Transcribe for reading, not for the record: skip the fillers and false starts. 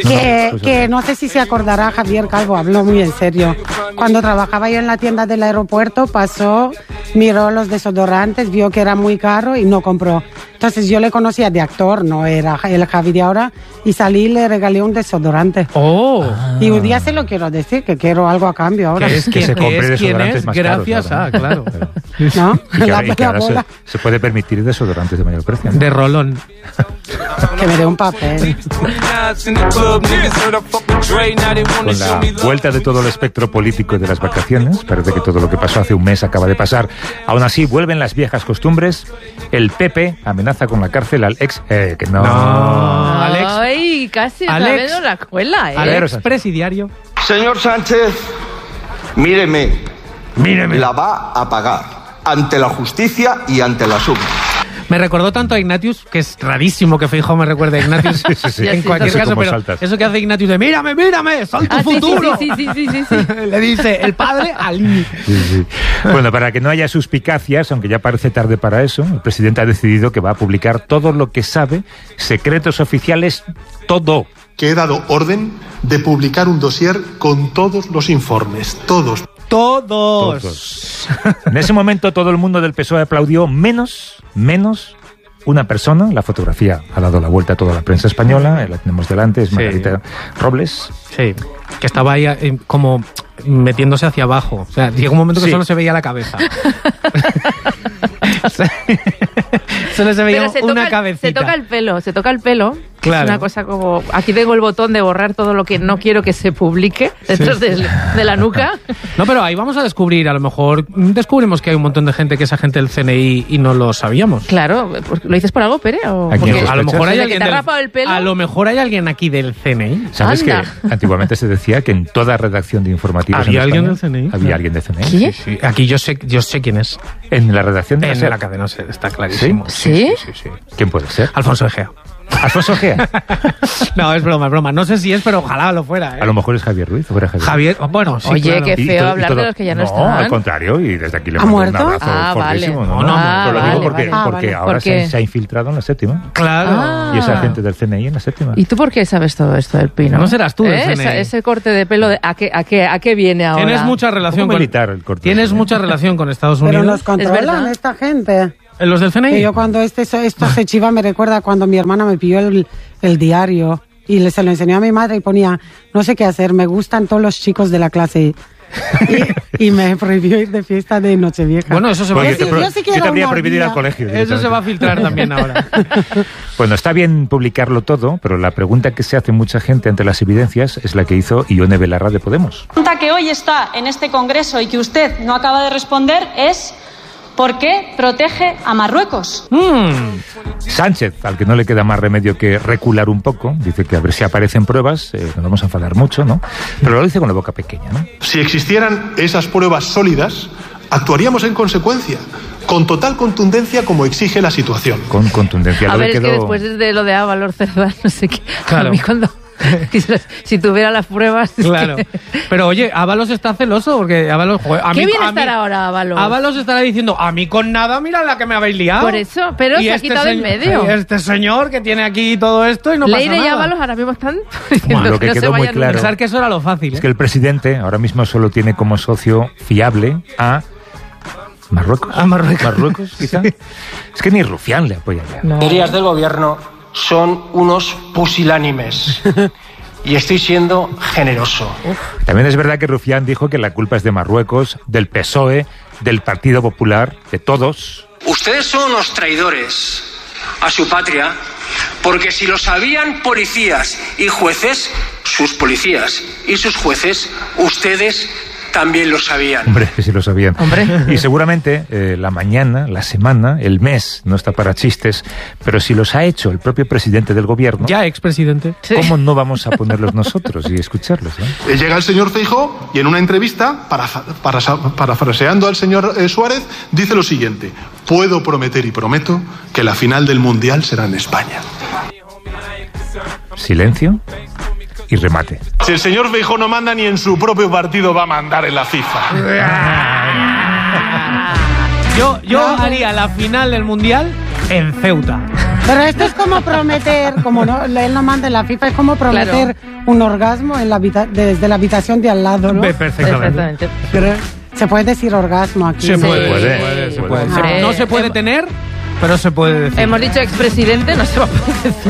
Que no sé si se acordará Javier Calvo, habló muy en serio. Cuando trabajaba yo en la tienda del aeropuerto, pasó, miró los desodorantes, vio que era muy caro y no compró. Entonces yo le conocía de actor, no era el Javi de ahora, y salí y le regalé un desodorante. ¡Oh! Y un día se lo quiero decir, que quiero algo a cambio ahora. Que se compre desodorantes más caros. Gracias, claro. ¿No? Y que ahora se puede permitir desodorantes de mayor precio, ¿no? De rolón. Que me dé un papel. Con la vuelta de todo el espectro político de las vacaciones, parece que todo lo que pasó hace un mes acaba de pasar. Aún así, vuelven las viejas costumbres. El PP amenaza con la cárcel al ex... que no. Alex. Ay, casi Alex, la escuela, ¿eh? Alex, presidiario. Señor Sánchez, míreme. La va a pagar ante la justicia y ante la suma. Me recordó tanto a Ignatius, que es rarísimo que Feijóo me recuerde a Ignatius. Sí. En cualquier caso, pero saltas. eso que hace Ignatius de mírame, soy tu futuro. Sí. Le dice el padre al niño. Sí. Bueno, para que no haya suspicacias, aunque ya parece tarde para eso, el presidente ha decidido que va a publicar todo lo que sabe, secretos oficiales, todo. Que he dado orden de publicar un dossier con todos los informes, todos. En ese momento todo el mundo del PSOE aplaudió, menos una persona. La fotografía ha dado la vuelta a toda la prensa española, la tenemos delante, es Margarita Robles. Sí, que estaba ahí como metiéndose hacia abajo. O sea, llegó un momento que solo se veía la cabeza. Solo se veía una cabecita. Se toca el pelo. Claro. Es una cosa como... Aquí tengo el botón de borrar todo lo que no quiero que se publique dentro de la nuca. No, pero ahí vamos a descubrir, a lo mejor descubrimos que hay un montón de gente que es agente del CNI y no lo sabíamos. Claro, ¿lo dices por algo, Pere? ¿O porque a lo mejor hay alguien te ha rapado el pelo? A lo mejor hay alguien aquí del CNI. ¿Sabes Anda. que antiguamente se decía que en toda redacción de informativos ¿Había en alguien España del CNI? había alguien del CNI? ¿Qué? Sí. Aquí yo sé quién es. En la redacción de En la cadena SER, está clarísimo. ¿Sí? Sí. ¿Quién puede ser? Alfonso Egea. ¿Alfonso Egea? No, es broma. No sé si es, pero ojalá lo fuera. A lo mejor es Javier Ruiz. Javier, bueno, sí. Oye, claro. qué feo hablar de los que ya no están. Al contrario, y desde aquí le ¿Ha mando un muerto? abrazo fortísimo. Vale. Pero lo digo porque Vale. ahora ¿Por qué? se ha infiltrado en la séptima. Claro. Y es agente del CNI en la séptima. ¿Y tú por qué sabes todo esto del Pino? No serás tú del CNI. Ese corte de pelo, ¿a qué viene ahora? Tienes mucha relación Un militar, el corte. Tienes mucha relación con Estados Pero Unidos. nos controlan esta gente. ¿Los del CNI? Que yo cuando esto se chiva me recuerda cuando mi hermana me pidió el diario y se lo enseñó a mi madre y ponía, no sé qué hacer, me gustan todos los chicos de la clase. Y me prohibió ir de fiesta de Nochevieja. Bueno, eso se va a Yo te habría prohibido ir al colegio. Eso se va a filtrar también ahora. Bueno, está bien publicarlo todo, pero la pregunta que se hace mucha gente ante las evidencias es la que hizo Ione Belarra de Podemos. La pregunta que hoy está en este Congreso y que usted no acaba de responder es ¿por qué protege a Marruecos? Sánchez, al que no le queda más remedio que recular un poco, dice que a ver si aparecen pruebas, nos vamos a enfadar mucho, ¿no? Pero lo dice con la boca pequeña, ¿no? Si existieran esas pruebas sólidas, actuaríamos en consecuencia, con total contundencia como exige la situación. Con contundencia. A ver, es que después de lo de Ábalos, Cerdán, no sé qué. Claro. A mí cuando... Si tuviera las pruebas... Claro. Pero oye, Ábalos está celoso porque Ábalos... ¿Qué viene a estar ahora Ábalos? Ábalos estará diciendo, a mí con nada, mira la que me habéis liado. Por eso, pero se ha quitado en medio. Este señor que tiene aquí todo esto y no pasa Leire nada. y Ábalos ahora mismo están diciendo Lo que no se quedó muy vayan claro Pensar que eso era lo fácil. es que el presidente ahora mismo solo tiene como socio fiable a Marruecos. A Marruecos. Marruecos, quizá. Es que ni Rufián le apoya ya. No. Señorías del gobierno son unos pusilánimes y estoy siendo generoso. También es verdad que Rufián dijo que la culpa es de Marruecos, del PSOE, del Partido Popular, de todos. Ustedes son unos traidores a su patria porque si lo sabían policías y jueces, sus policías y sus jueces, ustedes también lo sabían. Hombre, que sí lo sabían. Hombre. Y seguramente la mañana, la semana, el mes, no está para chistes, pero si los ha hecho el propio presidente del gobierno, Ya expresidente. ¿cómo no vamos a ponerlos nosotros y escucharlos? Llega el señor Feijóo y en una entrevista, parafraseando al señor Suárez, dice lo siguiente: puedo prometer y prometo que la final del Mundial será en España. Silencio y remate. Si el señor Feijóo no manda, ni en su propio partido va a mandar en la FIFA. Yo haría la final del Mundial en Ceuta. Pero esto es como prometer, como no, él no manda en la FIFA, es como prometer un orgasmo en desde la habitación de al lado, ¿no? Perfectamente. Pero se puede decir orgasmo aquí. Se ¿no? puede. Ah. No se puede tener, pero se puede decir. Hemos dicho expresidente, no se va a poder decir.